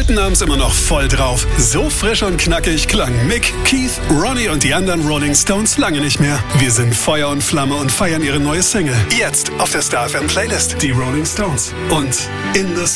wollten haben's immer noch voll drauf. So frisch und knackig klang Mick, Keith, Ronnie und die anderen Rolling Stones lange nicht mehr. Wir sind Feuer und Flamme und feiern ihre neue Single. Jetzt auf der Star FM Playlist. Die Rolling Stones. Und In the